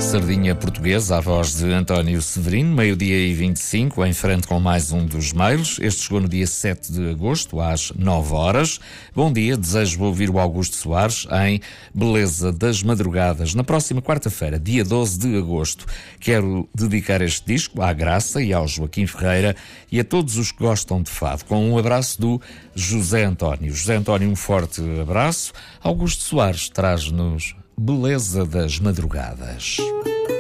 Sardinha Portuguesa, a voz de António Severino, 12h25, em frente com mais um dos mails. Este chegou no dia 7 de agosto, às 9h. Bom dia, desejo ouvir o Augusto Soares em Beleza das Madrugadas, na próxima quarta-feira, dia 12 de agosto. Quero dedicar este disco à Graça e ao Joaquim Ferreira e a todos os que gostam de fado, com um abraço do José António. José António, um forte abraço. Augusto Soares traz-nos Beleza das Madrugadas.